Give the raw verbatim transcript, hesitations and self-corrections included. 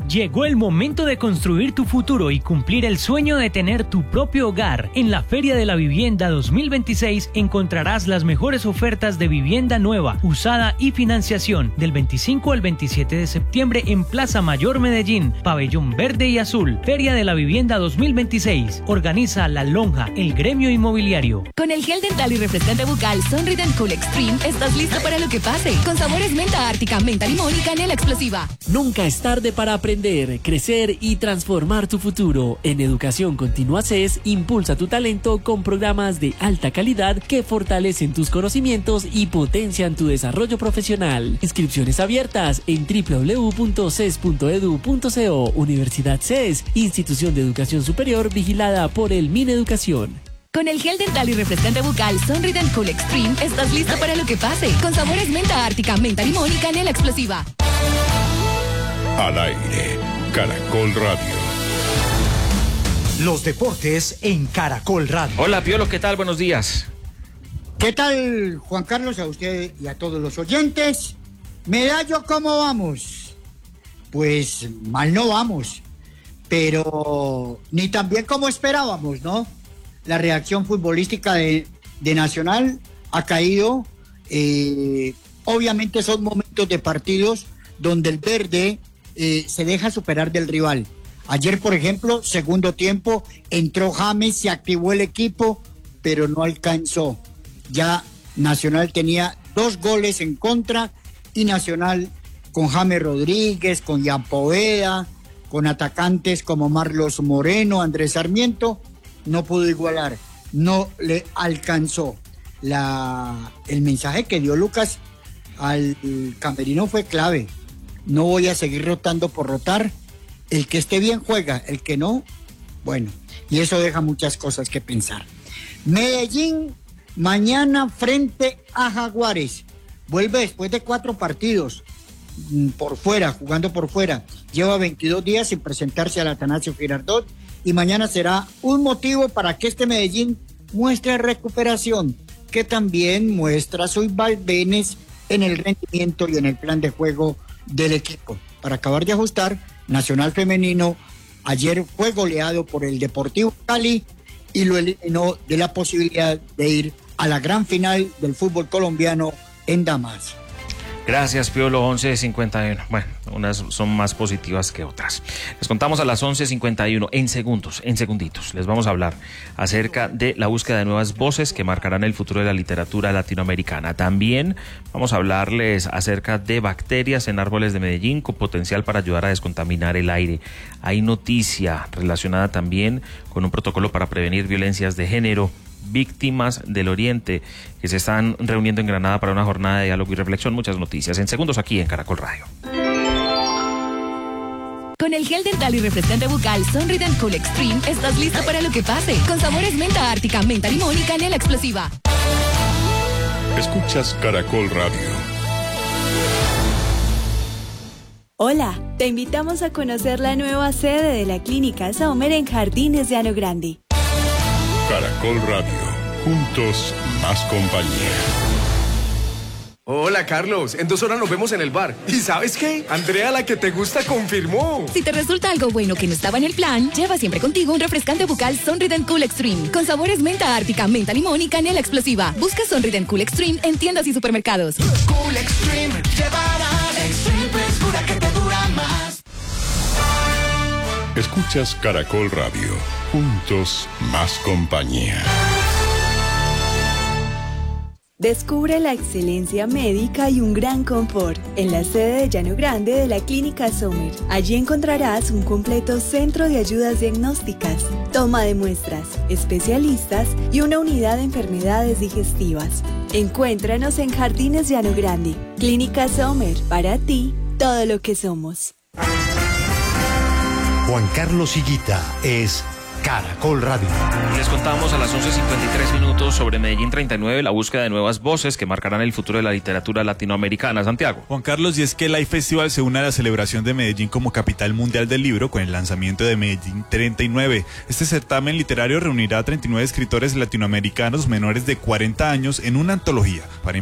Llegó el momento de construir tu futuro y cumplir el sueño de tener tu propio hogar. En la Feria de la Vivienda dos mil veintiséis encontrarás las mejores ofertas de vivienda nueva, usada y financiación del veinticinco al veintisiete de septiembre en Plaza Mayor Medellín, Pabellón Verde y Azul. Feria de la Vivienda dos mil veintiséis. Organiza La Lonja, el gremio inmobiliario. Con el gel dental y refrescante bucal Sonrid and Cool Extreme estás listo para lo que pase. Con sabores menta ártica, menta limón y canela explosiva. Nunca es tarde para aprender, crecer y transformar tu futuro. En Educación Continua C E S, impulsa tu talento con programas de alta calidad que fortalecen tus conocimientos y potencian tu desarrollo profesional. Inscripciones abiertas en doble u doble u doble u punto c e s punto e d u punto co. Universidad C E S, institución de educación superior vigilada por el Mineducación. Con el gel dental y refrescante bucal Sonrid and Cool Extreme estás listo para lo que pase. Con sabores menta ártica, menta limón y canela explosiva. Al aire, Caracol Radio. Los deportes en Caracol Radio. Hola, Piolo, ¿qué tal? Buenos días. ¿Qué tal, Juan Carlos, a usted y a todos los oyentes? Medallo, ¿cómo vamos? Pues mal no vamos, pero ni tan bien como esperábamos, ¿no? La reacción futbolística de, de Nacional ha caído. Eh, obviamente son momentos de partidos donde el verde eh, se deja superar del rival. Ayer, por ejemplo, segundo tiempo, entró James, se activó el equipo, pero no alcanzó. Ya Nacional tenía dos goles en contra y Nacional con James Rodríguez, con Jan Poveda, con atacantes como Marlos Moreno, Andrés Sarmiento, no pudo igualar, no le alcanzó. La, el mensaje que dio Lucas al camerino fue clave. No voy a seguir rotando por rotar. El que esté bien juega, el que no, bueno, y eso deja muchas cosas que pensar. Medellín mañana frente a Jaguares. Vuelve después de cuatro partidos por fuera, jugando por fuera. Lleva veintidós días sin presentarse al Atanasio Girardot y mañana será un motivo para que este Medellín muestre recuperación, que también muestra sus vaivenes en el rendimiento y en el plan de juego del equipo. Para acabar de ajustar, Nacional Femenino ayer fue goleado por el Deportivo Cali y lo eliminó de la posibilidad de ir a la gran final del fútbol colombiano en damas. Gracias, Piolo. once cincuenta y uno. Bueno, unas son más positivas que otras. Les contamos a las once cincuenta y uno, en segundos, en segunditos. Les vamos a hablar acerca de la búsqueda de nuevas voces que marcarán el futuro de la literatura latinoamericana. También vamos a hablarles acerca de bacterias en árboles de Medellín con potencial para ayudar a descontaminar el aire. Hay noticia relacionada también con un protocolo para prevenir violencias de género. Víctimas del Oriente que se están reuniendo en Granada para una jornada de diálogo y reflexión. Muchas noticias en segundos aquí en Caracol Radio. Con el gel dental y refrescante bucal Sonrid and Cool Extreme estás listo para lo que pase. Con sabores menta ártica, menta limón y canela explosiva. Escuchas Caracol Radio. Hola, te invitamos a conocer la nueva sede de la Clínica Sommer en Jardines Llano Grande. Caracol Radio, juntos más compañía. Hola, Carlos, en dos horas nos vemos en el bar. ¿Y sabes qué? Andrea, la que te gusta, confirmó. Si te resulta algo bueno que no estaba en el plan, lleva siempre contigo un refrescante bucal Sonrid and Cool Extreme con sabores menta ártica, menta limón y canela explosiva. Busca Sonrid and Cool Extreme en tiendas y supermercados. Cool Extreme, llevará Extreme frescura que te dura más. Escuchas Caracol Radio, juntos más compañía. Descubre la excelencia médica y un gran confort en la sede de Llano Grande de la Clínica Sommer. Allí encontrarás un completo centro de ayudas diagnósticas, toma de muestras, especialistas y una unidad de enfermedades digestivas. Encuéntranos en Jardines Llano Grande. Clínica Sommer, para ti, todo lo que somos. Juan Carlos Higuita es Caracol Radio. Les contamos a las once cincuenta y tres minutos sobre Medellín treinta y nueve, la búsqueda de nuevas voces que marcarán el futuro de la literatura latinoamericana. Santiago. Juan Carlos, y es que el iFestival se une a la celebración de Medellín como capital mundial del libro con el lanzamiento de Medellín treinta y nueve. Este certamen literario reunirá a treinta y nueve escritores latinoamericanos menores de cuarenta años en una antología para